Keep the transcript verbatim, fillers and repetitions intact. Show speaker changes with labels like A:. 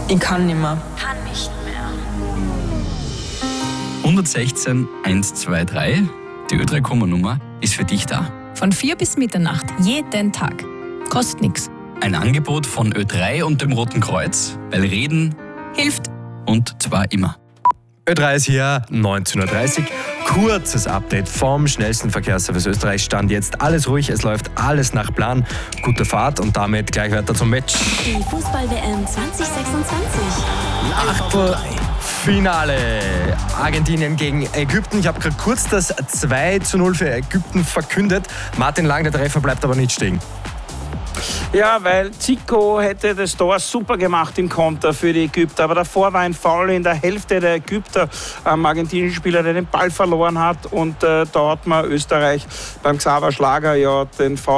A: Ich kann nicht mehr.
B: Kann nicht mehr.
C: hundertsechzehn hundertzweiundzwanzig, die Ö drei Komma-Nummer, ist für dich da.
D: Von vier bis Mitternacht, jeden Tag. Kostet nichts.
C: Ein Angebot von Ö drei und dem Roten Kreuz, weil Reden
D: Hilft.
C: und zwar immer.
E: Ö drei ist hier, neunzehn Uhr dreißig. Kurzes Update vom schnellsten Verkehrsservice Österreich. Stand jetzt alles ruhig, es läuft alles nach Plan. Gute Fahrt und damit gleich weiter zum Match.
B: Die Fußball-W M zwanzig sechsundzwanzig.
E: Achtelfinale. Argentinien gegen Ägypten. Ich habe gerade kurz das zwei zu null für Ägypten verkündet. Martin Lang, der Treffer bleibt aber nicht stehen.
F: Ja, weil Zico hätte das Tor super gemacht im Konter für die Ägypter. Aber davor war ein Foul in der Hälfte der Ägypter am argentinischen Spieler, der den Ball verloren hat. Und äh, da hat man Österreich beim Xaver Schlager ja den Foul